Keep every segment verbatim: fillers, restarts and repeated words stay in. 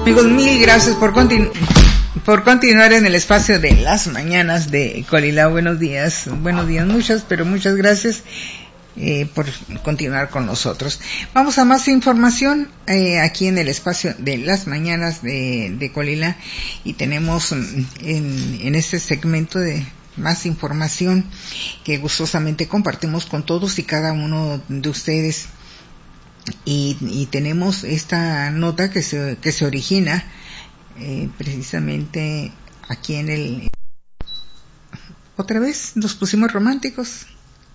Amigos, mil gracias por, continu- por continuar en el espacio de las mañanas de Colila. Buenos días, buenos días, muchas, pero muchas gracias eh, por continuar con nosotros. Vamos a más información eh, aquí en el espacio de las mañanas de, de Colila, y tenemos en, en este segmento de más información que gustosamente compartimos con todos y cada uno de ustedes. Y, y tenemos esta nota que se, que se origina eh, precisamente aquí en el... ¿Otra vez nos pusimos románticos?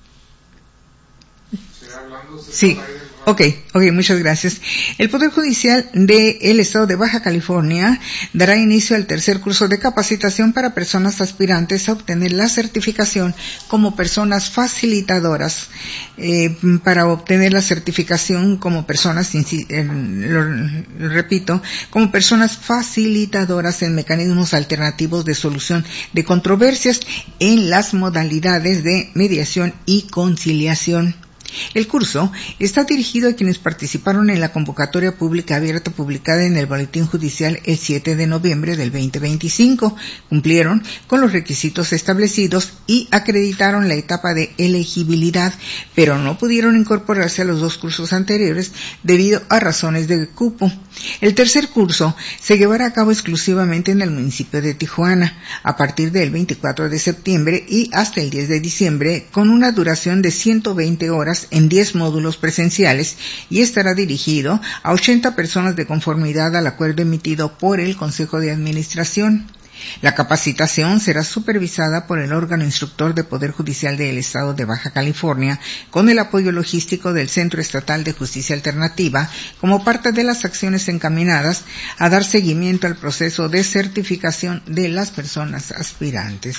Sí, ok, ok, muchas gracias. El Poder Judicial del Estado de Baja California dará inicio al tercer curso de capacitación para personas aspirantes a obtener la certificación como personas facilitadoras. Eh, para obtener la certificación como personas, eh, lo, lo repito, como personas facilitadoras en mecanismos alternativos de solución de controversias en las modalidades de mediación y conciliación. El curso está dirigido a quienes participaron en la convocatoria pública abierta publicada en el Boletín Judicial el siete de noviembre del veinte veinticinco, cumplieron con los requisitos establecidos y acreditaron la etapa de elegibilidad, pero no pudieron incorporarse a los dos cursos anteriores debido a razones de cupo. El tercer curso se llevará a cabo exclusivamente en el municipio de Tijuana, a partir del veinticuatro de septiembre y hasta el diez de diciembre, con una duración de ciento veinte horas en diez módulos presenciales, y estará dirigido a ochenta personas de conformidad al acuerdo emitido por el Consejo de Administración. La capacitación será supervisada por el órgano instructor de Poder Judicial del Estado de Baja California, con el apoyo logístico del Centro Estatal de Justicia Alternativa, como parte de las acciones encaminadas a dar seguimiento al proceso de certificación de las personas aspirantes.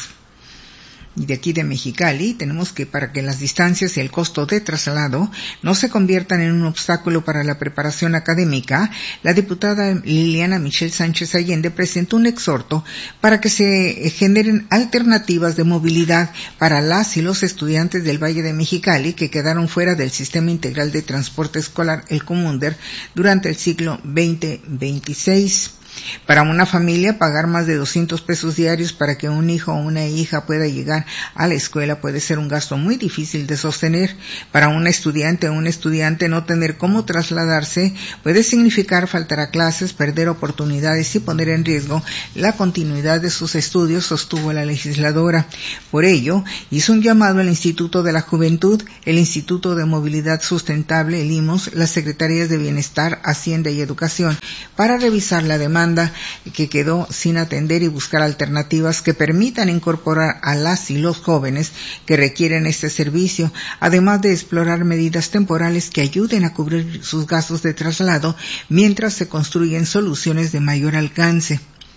De aquí de Mexicali, tenemos que para que las distancias y el costo de traslado no se conviertan en un obstáculo para la preparación académica, la diputada Liliana Michelle Sánchez Allende presentó un exhorto para que se generen alternativas de movilidad para las y los estudiantes del Valle de Mexicali que quedaron fuera del Sistema Integral de Transporte Escolar, el Comunder, durante el ciclo veinte veintiséis. Para una familia, pagar más de doscientos pesos diarios para que un hijo o una hija pueda llegar a la escuela puede ser un gasto muy difícil de sostener. Para un estudiante o un estudiante, no tener cómo trasladarse puede significar faltar a clases, perder oportunidades y poner en riesgo la continuidad de sus estudios, sostuvo la legisladora. Por ello, hizo un llamado al Instituto de la Juventud, el Instituto de Movilidad Sustentable, el I M O S, las Secretarías de Bienestar, Hacienda y Educación, para revisar la demanda que quedó sin atender y buscar alternativas que permitan incorporar a las y los jóvenes que requieren este servicio, además de explorar medidas temporales que ayuden a cubrir sus gastos de traslado mientras se construyen soluciones de mayor alcance.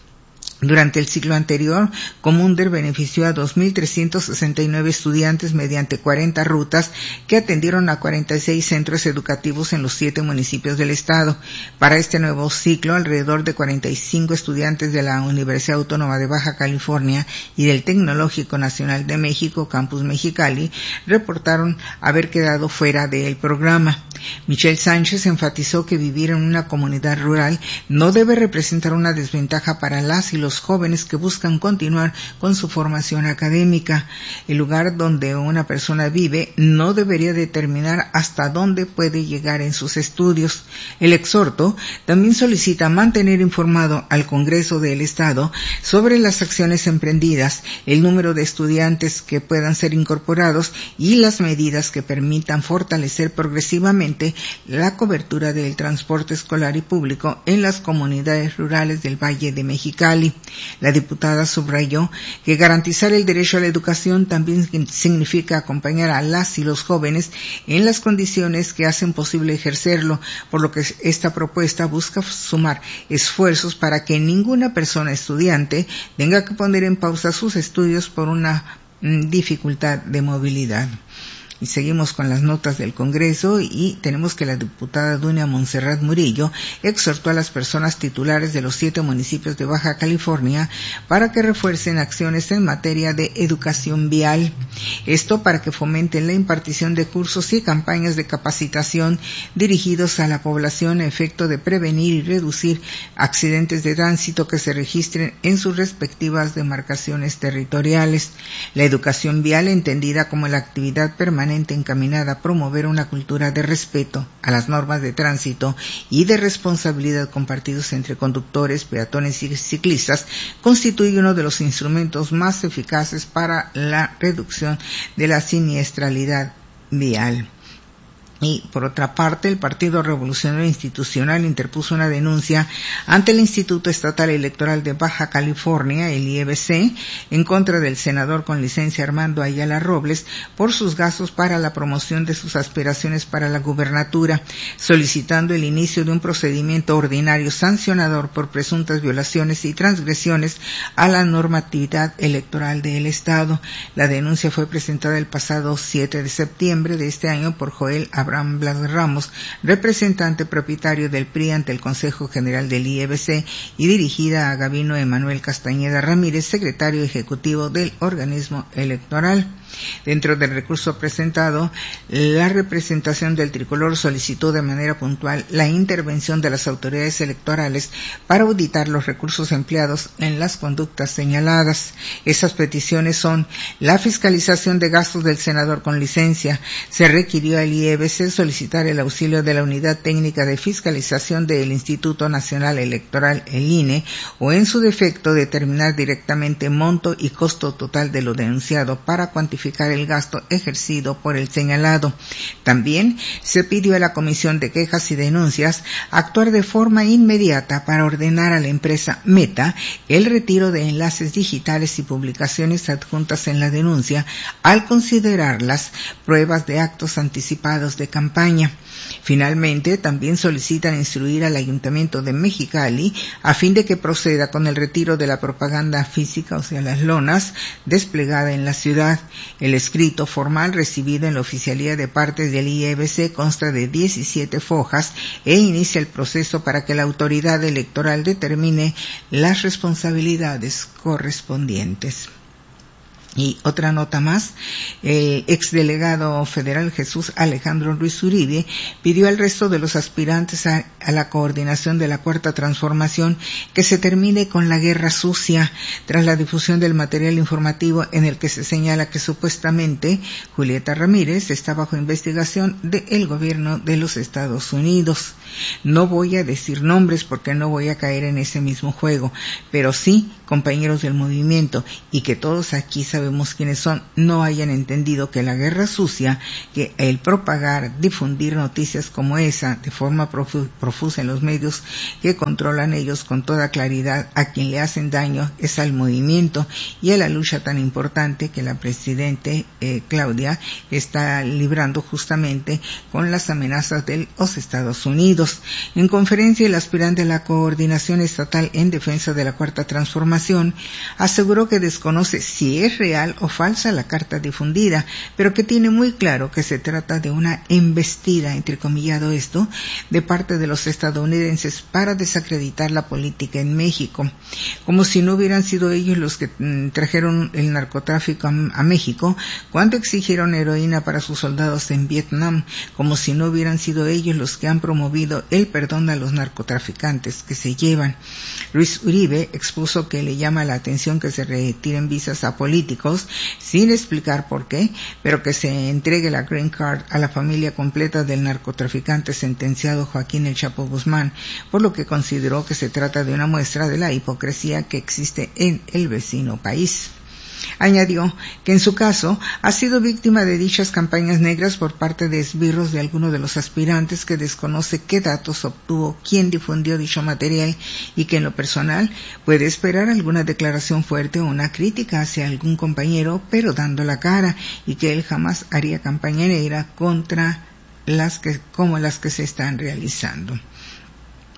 Durante el ciclo anterior, Comunder benefició a dos mil trescientos sesenta y nueve estudiantes mediante cuarenta rutas que atendieron a cuarenta y seis centros educativos en los siete municipios del estado. Para este nuevo ciclo, alrededor de cuarenta y cinco estudiantes de la Universidad Autónoma de Baja California y del Tecnológico Nacional de México, Campus Mexicali, reportaron haber quedado fuera del programa. Michelle Sánchez enfatizó que vivir en una comunidad rural no debe representar una desventaja para las y los jóvenes que buscan continuar con su formación académica. El lugar donde una persona vive no debería determinar hasta dónde puede llegar en sus estudios. El exhorto también solicita mantener informado al Congreso del Estado sobre las acciones emprendidas, el número de estudiantes que puedan ser incorporados y las medidas que permitan fortalecer progresivamente la cobertura del transporte escolar y público en las comunidades rurales del Valle de Mexicali. La diputada subrayó que garantizar el derecho a la educación también significa acompañar a las y los jóvenes en las condiciones que hacen posible ejercerlo, por lo que esta propuesta busca sumar esfuerzos para que ninguna persona estudiante tenga que poner en pausa sus estudios por una mm, dificultad de movilidad. Y seguimos con las notas del Congreso y tenemos que la diputada Dunia Montserrat Murillo exhortó a las personas titulares de los siete municipios de Baja California para que refuercen acciones en materia de educación vial. Esto para que fomenten la impartición de cursos y campañas de capacitación dirigidos a la población a efecto de prevenir y reducir accidentes de tránsito que se registren en sus respectivas demarcaciones territoriales. La educación vial, entendida como la actividad permanente encaminada a promover una cultura de respeto a las normas de tránsito y de responsabilidad compartidos entre conductores, peatones y ciclistas, constituye uno de los instrumentos más eficaces para la reducción de la siniestralidad vial. Y, por otra parte, el Partido Revolucionario Institucional interpuso una denuncia ante el Instituto Estatal Electoral de Baja California, el I E B C, en contra del senador con licencia Armando Ayala Robles por sus gastos para la promoción de sus aspiraciones para la gubernatura, solicitando el inicio de un procedimiento ordinario sancionador por presuntas violaciones y transgresiones a la normatividad electoral del Estado. La denuncia fue presentada el pasado siete de septiembre de este año por Joel Abraham Blas Ramos, representante propietario del P R I ante el Consejo General del I E B C, y dirigida a Gabino Emanuel Castañeda Ramírez, secretario ejecutivo del organismo electoral. Dentro del recurso presentado, la representación del tricolor solicitó de manera puntual la intervención de las autoridades electorales para auditar los recursos empleados en las conductas señaladas. Esas peticiones son la fiscalización de gastos del senador con licencia. Se requirió al I E B C solicitar el auxilio de la Unidad Técnica de Fiscalización del Instituto Nacional Electoral, el I N E, o en su defecto determinar directamente monto y costo total de lo denunciado para cuantificar el gasto ejercido por el señalado. También se pidió a la Comisión de Quejas y Denuncias actuar de forma inmediata para ordenar a la empresa Meta el retiro de enlaces digitales y publicaciones adjuntas en la denuncia al considerarlas pruebas de actos anticipados de campaña. Finalmente, también solicitan instruir al Ayuntamiento de Mexicali a fin de que proceda con el retiro de la propaganda física, o sea, las lonas, desplegada en la ciudad. El escrito formal recibido en la oficialía de partes del I E B C consta de diecisiete fojas e inicia el proceso para que la autoridad electoral determine las responsabilidades correspondientes. Y otra nota más, el exdelegado federal Jesús Alejandro Ruiz Uribe pidió al resto de los aspirantes a, a la coordinación de la Cuarta Transformación que se termine con la guerra sucia tras la difusión del material informativo en el que se señala que supuestamente Julieta Ramírez está bajo investigación del gobierno de los Estados Unidos. No voy a decir nombres porque no voy a caer en ese mismo juego, pero sí, compañeros del movimiento, y que todos aquí sabemos Sabemos quiénes son, no hayan entendido que la guerra sucia, que el propagar, difundir noticias como esa de forma profu- profusa en los medios que controlan ellos con toda claridad, a quien le hacen daño es al movimiento y a la lucha tan importante que la presidente eh, Claudia está librando justamente con las amenazas de los Estados Unidos. En conferencia, el aspirante a la coordinación estatal en defensa de la Cuarta Transformación aseguró que desconoce si es real o falsa la carta difundida, pero que tiene muy claro que se trata de una embestida, entrecomillado esto, de parte de los estadounidenses para desacreditar la política en México, como si no hubieran sido ellos los que mm, trajeron el narcotráfico a, a México cuando exigieron heroína para sus soldados en Vietnam, como si no hubieran sido ellos los que han promovido el perdón a los narcotraficantes que se llevan. Luis Uribe expuso que le llama la atención que se retiren visas a políticos sin explicar por qué, pero que se entregue la green card a la familia completa del narcotraficante sentenciado Joaquín El Chapo Guzmán, por lo que consideró que se trata de una muestra de la hipocresía que existe en el vecino país. Añadió que en su caso ha sido víctima de dichas campañas negras por parte de esbirros de alguno de los aspirantes que desconoce qué datos obtuvo, quién difundió dicho material y que en lo personal puede esperar alguna declaración fuerte o una crítica hacia algún compañero, pero dando la cara, y que él jamás haría campaña negra contra las que, como las que se están realizando.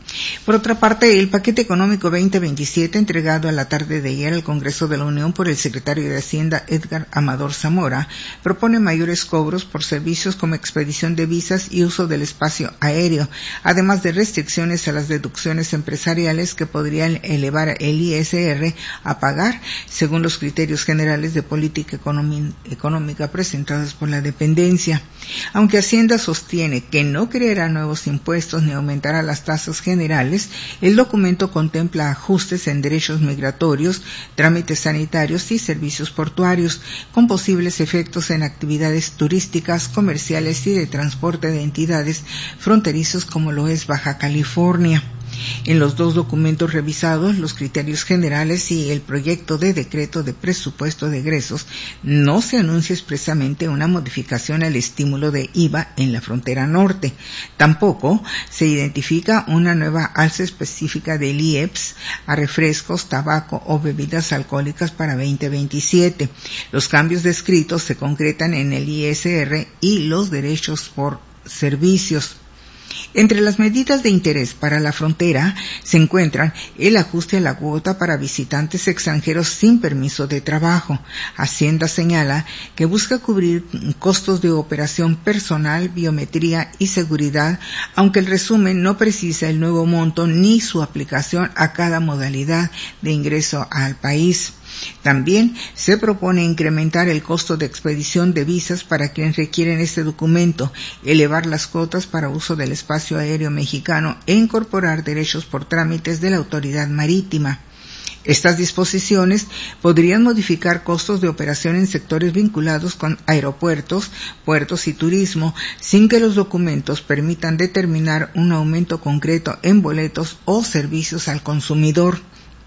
Por otra parte, el paquete económico veinte veintisiete entregado a la tarde de ayer al Congreso de la Unión por el secretario de Hacienda Edgar Amador Zamora propone mayores cobros por servicios como expedición de visas y uso del espacio aéreo, además de restricciones a las deducciones empresariales que podrían elevar el I S R a pagar según los criterios generales de política económica presentados por la dependencia. Aunque Hacienda sostiene que no creará nuevos impuestos ni aumentará las tasas generales, el documento contempla ajustes en derechos migratorios, trámites sanitarios y servicios portuarios, con posibles efectos en actividades turísticas, comerciales y de transporte de entidades fronterizos como lo es Baja California. En los dos documentos revisados, los criterios generales y el proyecto de decreto de presupuesto de egresos, no se anuncia expresamente una modificación al estímulo de I V A en la frontera norte. Tampoco se identifica una nueva alza específica del I E P S a refrescos, tabaco o bebidas alcohólicas para veinte veintisiete. Los cambios descritos se concretan en el I S R y los derechos por servicios. Entre las medidas de interés para la frontera se encuentran el ajuste a la cuota para visitantes extranjeros sin permiso de trabajo. Hacienda señala que busca cubrir costos de operación personal, biometría y seguridad, aunque el resumen no precisa el nuevo monto ni su aplicación a cada modalidad de ingreso al país. También se propone incrementar el costo de expedición de visas para quienes requieren este documento, elevar las cuotas para uso del espacio aéreo mexicano e incorporar derechos por trámites de la autoridad marítima. Estas disposiciones podrían modificar costos de operación en sectores vinculados con aeropuertos, puertos y turismo, sin que los documentos permitan determinar un aumento concreto en boletos o servicios al consumidor.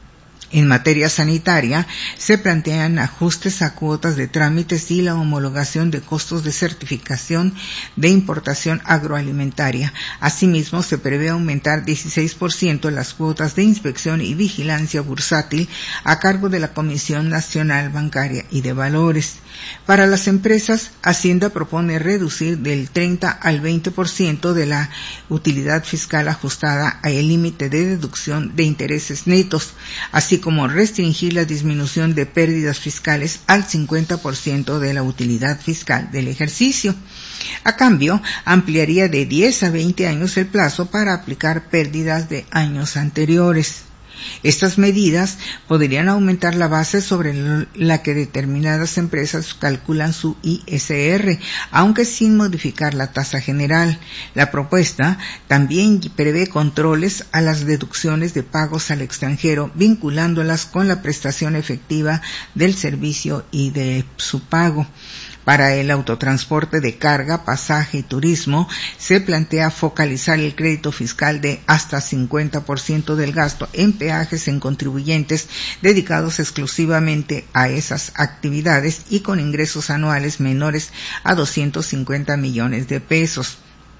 En materia sanitaria, se plantean ajustes a cuotas de trámites y la homologación de costos de certificación de importación agroalimentaria. Asimismo, se prevé aumentar dieciséis por ciento las cuotas de inspección y vigilancia bursátil a cargo de la Comisión Nacional Bancaria y de Valores. Para las empresas, Hacienda propone reducir del treinta al veinte por ciento de la utilidad fiscal ajustada al límite de deducción de intereses netos, así como restringir la disminución de pérdidas fiscales al cincuenta por ciento de la utilidad fiscal del ejercicio. A cambio, ampliaría de diez a veinte años el plazo para aplicar pérdidas de años anteriores. Estas medidas podrían aumentar la base sobre la que determinadas empresas calculan su I S R, aunque sin modificar la tasa general. La propuesta también prevé controles a las deducciones de pagos al extranjero, vinculándolas con la prestación efectiva del servicio y de su pago. Para el autotransporte de carga, pasaje y turismo, se plantea focalizar el crédito fiscal de hasta cincuenta por ciento del gasto en peajes en contribuyentes dedicados exclusivamente a esas actividades y con ingresos anuales menores a doscientos cincuenta millones de pesos.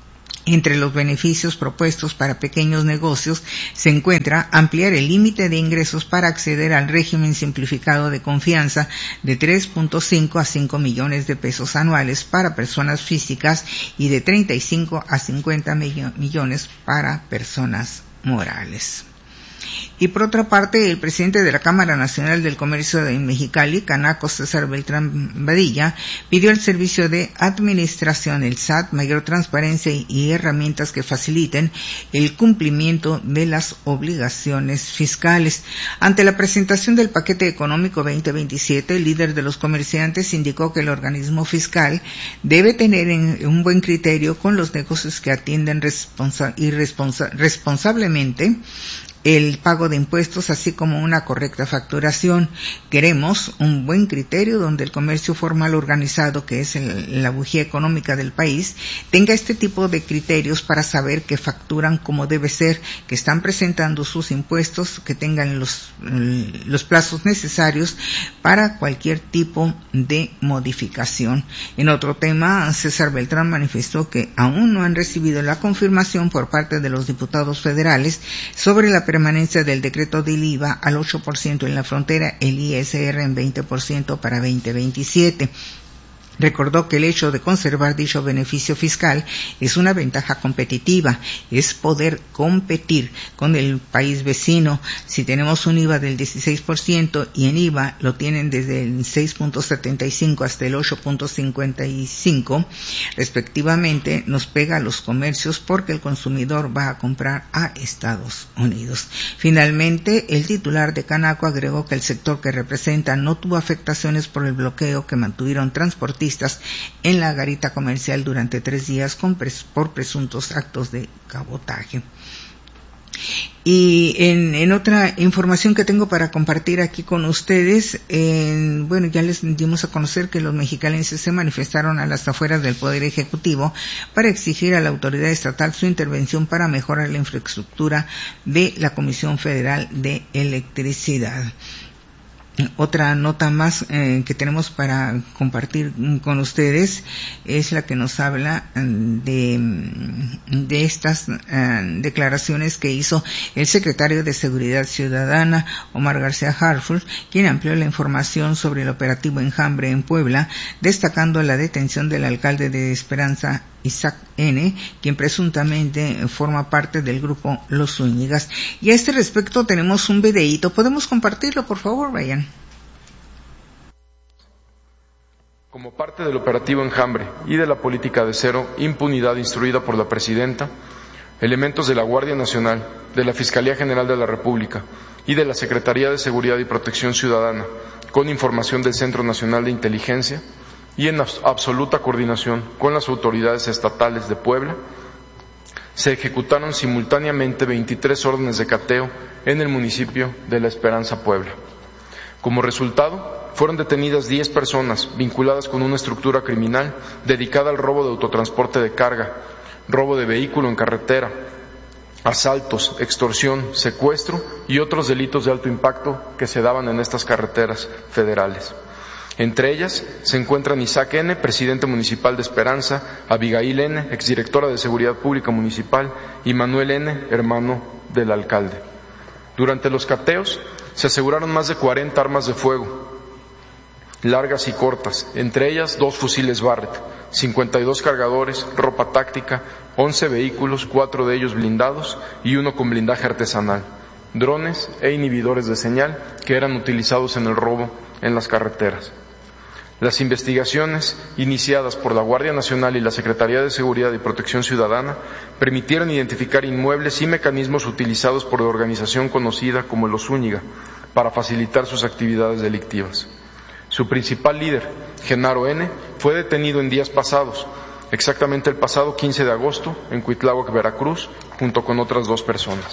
Entre los beneficios propuestos para pequeños negocios se encuentra ampliar el límite de ingresos para acceder al régimen simplificado de confianza de tres punto cinco a cinco millones de pesos anuales para personas físicas y de treinta y cinco a cincuenta millones para personas morales. Y por otra parte, el presidente de la Cámara Nacional del Comercio de Mexicali, Canaco César Beltrán Badilla, pidió al Servicio de Administración, el S A T, mayor transparencia y herramientas que faciliten el cumplimiento de las obligaciones fiscales. Ante la presentación del paquete económico veinte veintisiete, el líder de los comerciantes indicó que el organismo fiscal debe tener un buen criterio con los negocios que atienden responsa- y responsa- responsablemente el pago de impuestos, así como una correcta facturación. Queremos un buen criterio donde el comercio formal organizado, que es el, la bujía económica del país, tenga este tipo de criterios para saber que facturan como debe ser, que están presentando sus impuestos, que tengan los, los plazos necesarios para cualquier tipo de modificación. En otro tema, César Beltrán manifestó que aún no han recibido la confirmación por parte de los diputados federales sobre la permanencia del decreto del I V A al ocho por ciento en la frontera, el I S R en veinte por ciento para veinte veintisiete. Recordó que el hecho de conservar dicho beneficio fiscal es una ventaja competitiva, es poder competir con el país vecino. Si tenemos un I V A del dieciséis por ciento y en I V A lo tienen desde el seis punto setenta y cinco hasta el ocho punto cincuenta y cinco, respectivamente, nos pega a los comercios porque el consumidor va a comprar a Estados Unidos. Finalmente, el titular de Canaco agregó que el sector que representa no tuvo afectaciones por el bloqueo que mantuvieron transportistas en la garita comercial durante tres días con pres- por presuntos actos de cabotaje. Y en, en otra información que tengo para compartir aquí con ustedes, en, bueno, ya les dimos a conocer que los mexicalenses se manifestaron a las afueras del Poder Ejecutivo para exigir a la autoridad estatal su intervención para mejorar la infraestructura de la Comisión Federal de Electricidad. Otra nota más eh, que tenemos para compartir con ustedes es la que nos habla de, de estas uh, declaraciones que hizo el secretario de Seguridad Ciudadana, Omar García Harfuch, quien amplió la información sobre el operativo Enjambre en Puebla, destacando la detención del alcalde de Esperanza, Isaac N., quien presuntamente forma parte del grupo Los Zúñigas. Y a este respecto tenemos un videíto. ¿Podemos compartirlo, por favor, Brian? Como parte del operativo Enjambre y de la política de cero impunidad instruida por la Presidenta, elementos de la Guardia Nacional, de la Fiscalía General de la República y de la Secretaría de Seguridad y Protección Ciudadana, con información del Centro Nacional de Inteligencia y en absoluta coordinación con las autoridades estatales de Puebla, se ejecutaron simultáneamente veintitrés órdenes de cateo en el municipio de La Esperanza, Puebla. Como resultado, fueron detenidas diez personas vinculadas con una estructura criminal dedicada al robo de autotransporte de carga, robo de vehículo en carretera, asaltos, extorsión, secuestro y otros delitos de alto impacto que se daban en estas carreteras federales. Entre ellas se encuentran Isaac N., presidente municipal de Esperanza, Abigail N., exdirectora de Seguridad Pública Municipal, y Manuel N., hermano del alcalde. Durante los cateos se aseguraron más de cuarenta armas de fuego, largas y cortas, entre ellas dos fusiles Barrett, cincuenta y dos cargadores, ropa táctica, once vehículos, cuatro de ellos blindados y uno con blindaje artesanal, drones e inhibidores de señal que eran utilizados en el robo en las carreteras. Las investigaciones iniciadas por la Guardia Nacional y la Secretaría de Seguridad y Protección Ciudadana permitieron identificar inmuebles y mecanismos utilizados por la organización conocida como Los Zúñiga para facilitar sus actividades delictivas. Su principal líder, Genaro N., fue detenido en días pasados, exactamente el pasado quince de agosto, en Cuitláhuac, Veracruz, junto con otras dos personas.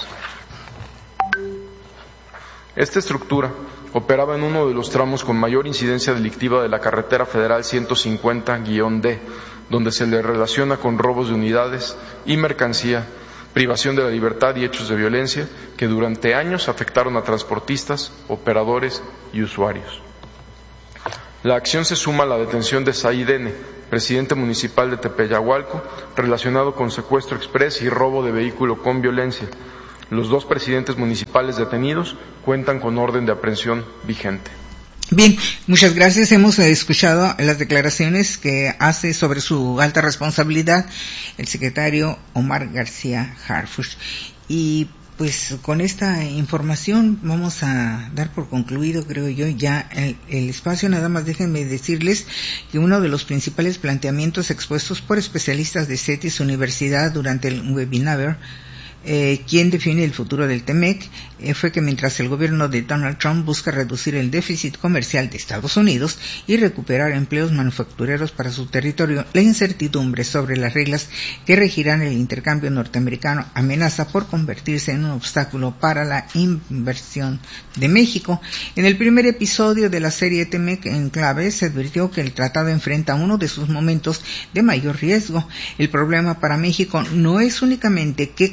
Esta estructura operaba en uno de los tramos con mayor incidencia delictiva de la carretera federal ciento cincuenta D, donde se le relaciona con robos de unidades y mercancía, privación de la libertad y hechos de violencia que durante años afectaron a transportistas, operadores y usuarios. La acción se suma a la detención de Said N., presidente municipal de Tepeyahualco, relacionado con secuestro exprés y robo de vehículo con violencia. Los dos presidentes municipales detenidos cuentan con orden de aprehensión vigente. Bien, muchas gracias. Hemos escuchado las declaraciones que hace sobre su alta responsabilidad el secretario Omar García Harfuch. Y pues con esta información vamos a dar por concluido, creo yo, ya el, el espacio. Nada más déjenme decirles que uno de los principales planteamientos expuestos por especialistas de CETIS Universidad durante el webinar Eh, quien define el futuro del TEMEC, eh, fue que mientras el gobierno de Donald Trump busca reducir el déficit comercial de Estados Unidos y recuperar empleos manufactureros para su territorio, la incertidumbre sobre las reglas que regirán el intercambio norteamericano amenaza por convertirse en un obstáculo para la inversión de México. En el primer episodio de la serie TEMEC en clave se advirtió que el tratado enfrenta uno de sus momentos de mayor riesgo. El problema para México no es únicamente qué condiciones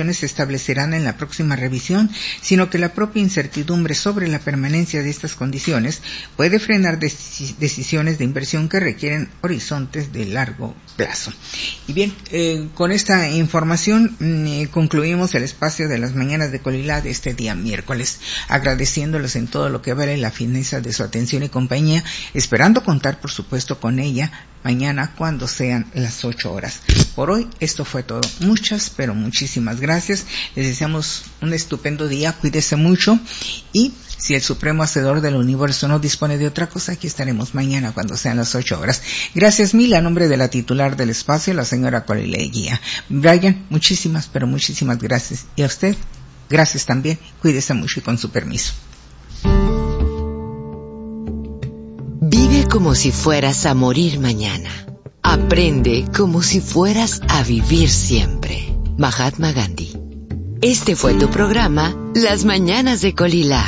condiciones se establecerán en la próxima revisión, sino que la propia incertidumbre sobre la permanencia de estas condiciones puede frenar decisiones de inversión que requieren horizontes de largo plazo. Y bien, eh, con esta información eh, concluimos el espacio de las mañanas de Colilá de este día miércoles, agradeciéndoles en todo lo que vale la fineza de su atención y compañía, esperando contar por supuesto con ella mañana cuando sean las ocho horas. Por hoy esto fue todo. Muchas, pero muchísimas gracias. Les deseamos un estupendo día, cuídese mucho y si el Supremo Hacedor del Universo no dispone de otra cosa, aquí estaremos mañana cuando sean las ocho horas. Gracias mil a nombre de la titular del espacio, la señora Colilá Guía. Brian, muchísimas, pero muchísimas gracias. Y a usted, gracias también. Cuídese mucho y con su permiso. Vive como si fueras a morir mañana. Aprende como si fueras a vivir siempre. Mahatma Gandhi. Este fue tu programa, Las Mañanas de Colilá.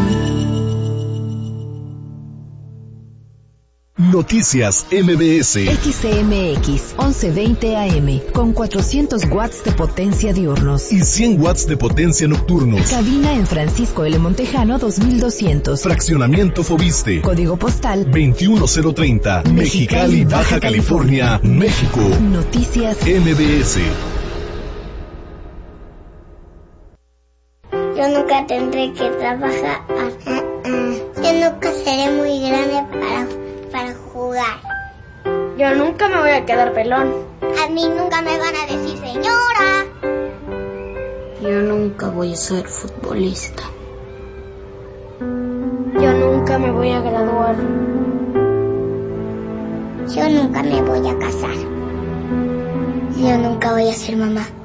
Noticias M B S. X C M X once veinte A M con cuatrocientos watts de potencia diurnos y cien watts de potencia nocturnos. Cabina en Francisco L. Montejano dos mil doscientos. Fraccionamiento Fobiste. Código postal veintiuno cero treinta. Mexicali, Baja California, México. Noticias M B S. Yo nunca tendré que trabajar. Yo nunca seré muy grande para, para jugar. Yo nunca me voy a quedar pelón. A mí nunca me van a decir señora. Yo nunca voy a ser futbolista. Yo nunca me voy a graduar. Yo nunca me voy a casar. Yo nunca voy a ser mamá.